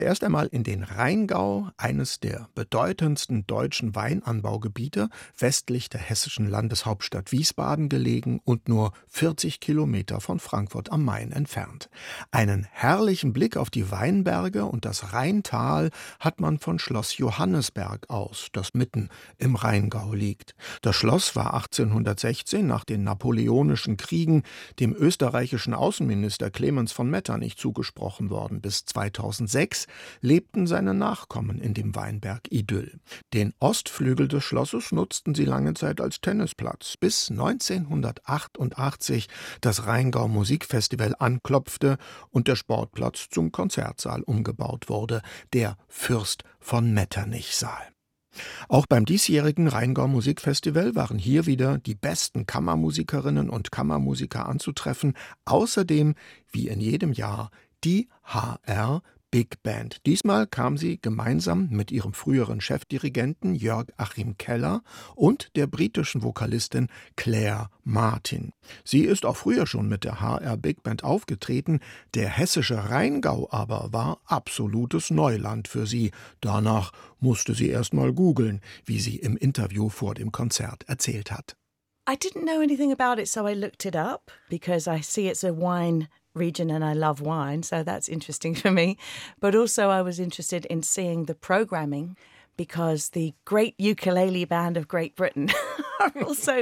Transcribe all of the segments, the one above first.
Erst einmal in den Rheingau, eines der bedeutendsten deutschen Weinanbaugebiete, westlich der hessischen Landeshauptstadt Wiesbaden gelegen und nur 40 Kilometer von Frankfurt am Main entfernt. Einen herrlichen Blick auf die Weinberge und das Rheintal hat man von Schloss Johannisberg aus, das mitten im Rheingau liegt. Das Schloss war 1816 nach den Napoleonischen Kriegen dem österreichischen Außenminister Clemens von Metternich zugesprochen worden. Bis 2006 lebten seine Nachkommen in dem Weinberg-Idyll. Den Ostflügel des Schlosses nutzten sie lange Zeit als Tennisplatz, bis 1988 das Rheingau Musikfestival anklopfte und der Sportplatz zum Konzertsaal umgebaut wurde, der Fürst von Metternich-Saal. Auch beim diesjährigen Rheingau Musikfestival waren hier wieder die besten Kammermusikerinnen und Kammermusiker anzutreffen, außerdem, wie in jedem Jahr, die HR Big Band. Diesmal kam sie gemeinsam mit ihrem früheren Chefdirigenten Jörg Achim Keller und der britischen Vokalistin Claire Martin. Sie ist auch früher schon mit der HR Big Band aufgetreten, der hessische Rheingau aber war absolutes Neuland für sie. Danach musste sie erst mal googeln, wie sie im Interview vor dem Konzert erzählt hat. I didn't know anything about it, so I looked it up because I see it's a wine region and I love wine, so that's interesting for me. But also I was interested in seeing the programming because the Great Ukulele Band of Great Britain are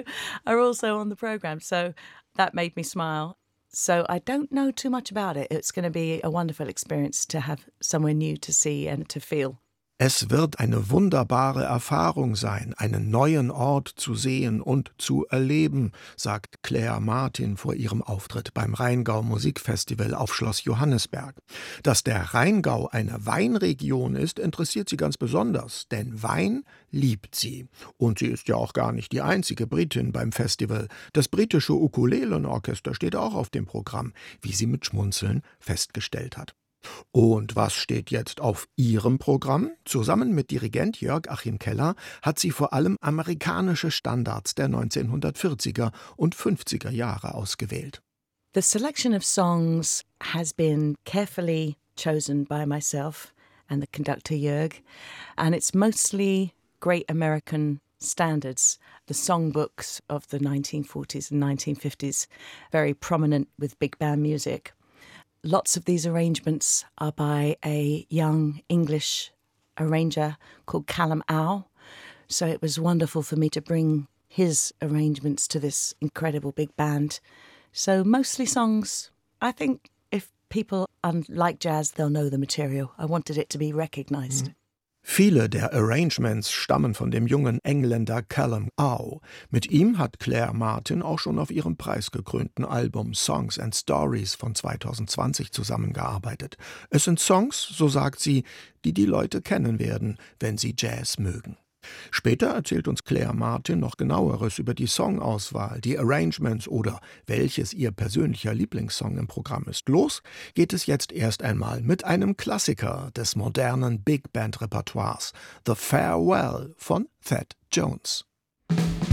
also on the program. So that made me smile. So I don't know too much about it. It's going to be a wonderful experience to have somewhere new to see and to feel. Es wird eine wunderbare Erfahrung sein, einen neuen Ort zu sehen und zu erleben, sagt Claire Martin vor ihrem Auftritt beim Rheingau Musikfestival auf Schloss Johannisberg. Dass der Rheingau eine Weinregion ist, interessiert sie ganz besonders, denn Wein liebt sie. Und sie ist ja auch gar nicht die einzige Britin beim Festival. Das britische Ukulelenorchester steht auch auf dem Programm, wie sie mit Schmunzeln festgestellt hat. Und was steht jetzt auf ihrem Programm? Zusammen mit Dirigent Jörg Achim Keller hat sie vor allem amerikanische Standards der 1940er und 50er Jahre ausgewählt. The selection of songs has been carefully chosen by myself and the conductor Jörg, and it's mostly great American standards, the songbooks of the 1940s and 1950s, very prominent with big band music. Lots of these arrangements are by a young English arranger called Callum Au. So it was wonderful for me to bring his arrangements to this incredible big band. So mostly songs, I think if people like jazz, they'll know the material. I wanted it to be recognized. Viele der Arrangements stammen von dem jungen Engländer Callum Au. Mit ihm hat Claire Martin auch schon auf ihrem preisgekrönten Album Songs and Stories von 2020 zusammengearbeitet. Es sind Songs, so sagt sie, die die Leute kennen werden, wenn sie Jazz mögen. Später erzählt uns Claire Martin noch Genaueres über die Songauswahl, die Arrangements oder welches ihr persönlicher Lieblingssong im Programm ist. Los geht es jetzt erst einmal mit einem Klassiker des modernen Big Band Repertoires, The Farewell von Thad Jones.